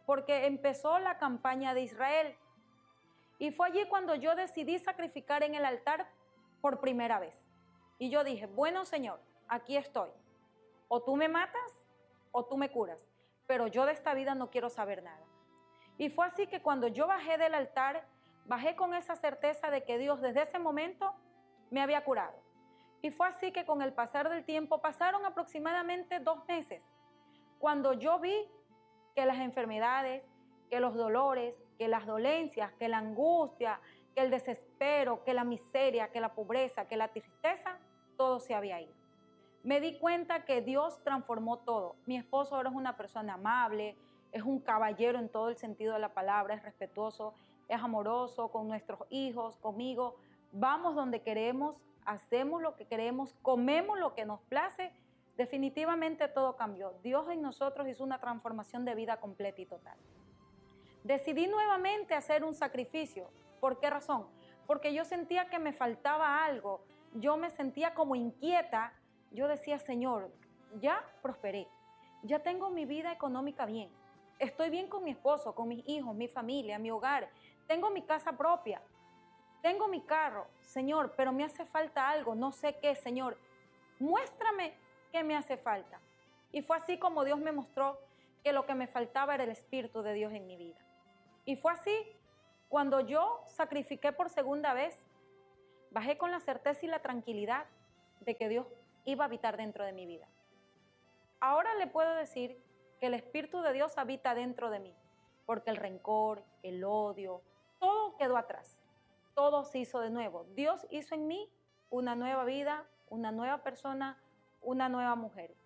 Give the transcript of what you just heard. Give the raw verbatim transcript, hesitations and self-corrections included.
porque empezó la campaña de Israel. Y fue allí cuando yo decidí sacrificar en el altar por primera vez. Y yo dije, bueno, Señor, aquí estoy. O tú me matas o tú me curas, pero yo de esta vida no quiero saber nada. Y fue así que cuando yo bajé del altar, bajé con esa certeza de que Dios desde ese momento me había curado. Y fue así que con el pasar del tiempo, pasaron aproximadamente dos meses, cuando yo vi que las enfermedades, que los dolores, que las dolencias, que la angustia, que el desespero, que la miseria, que la pobreza, que la tristeza, todo se había ido. Me di cuenta que Dios transformó todo. Mi esposo ahora es una persona amable, es un caballero en todo el sentido de la palabra, es respetuoso, es amoroso con nuestros hijos, conmigo. Vamos donde queremos, hacemos lo que queremos, comemos lo que nos place. Definitivamente todo cambió. Dios en nosotros hizo una transformación de vida completa y total. Decidí nuevamente hacer un sacrificio. ¿Por qué razón? Porque yo sentía que me faltaba algo. Yo me sentía como inquieta. Yo decía, Señor, ya prosperé. Ya tengo mi vida económica bien. Estoy bien con mi esposo, con mis hijos, mi familia, mi hogar. Tengo mi casa propia. Tengo mi carro. Señor, pero me hace falta algo. No sé qué, Señor. Muéstrame qué me hace falta. Y fue así como Dios me mostró que lo que me faltaba era el Espíritu de Dios en mi vida. Y fue así cuando yo sacrifiqué por segunda vez, bajé con la certeza y la tranquilidad de que Dios iba a habitar dentro de mi vida. Ahora le puedo decir que el Espíritu de Dios habita dentro de mí, porque el rencor, el odio, todo quedó atrás. Todo se hizo de nuevo. Dios hizo en mí una nueva vida, una nueva persona, una nueva mujer.